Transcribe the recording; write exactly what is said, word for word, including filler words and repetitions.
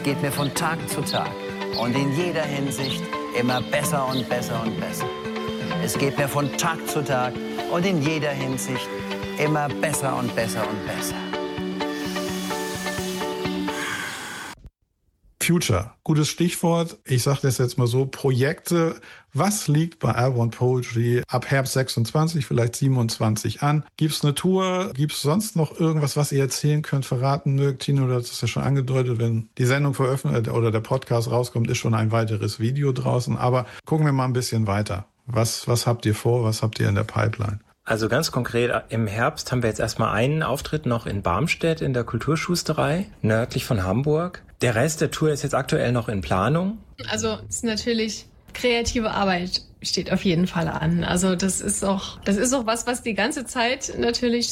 Es geht mir von Tag zu Tag und in jeder Hinsicht immer besser und besser und besser. Es geht mir von Tag zu Tag und in jeder Hinsicht immer besser und besser und besser. Future, gutes Stichwort. Ich sage das jetzt mal so, Projekte. Was liegt bei Airborne Poetry ab Herbst sechsundzwanzig, vielleicht siebenundzwanzig an? Gibt es eine Tour? Gibt es sonst noch irgendwas, was ihr erzählen könnt, verraten mögt? Tino, du hast es ja schon angedeutet, wenn die Sendung veröffentlicht oder der Podcast rauskommt, ist schon ein weiteres Video draußen. Aber gucken wir mal ein bisschen weiter. Was, was habt ihr vor? Was habt ihr in der Pipeline? Also ganz konkret, im Herbst haben wir jetzt erstmal einen Auftritt noch in Barmstedt in der Kulturschusterei, nördlich von Hamburg. Der Rest der Tour ist jetzt aktuell noch in Planung. Also es ist natürlich kreative Arbeit steht auf jeden Fall an. Also das ist auch, das ist auch was, was die ganze Zeit natürlich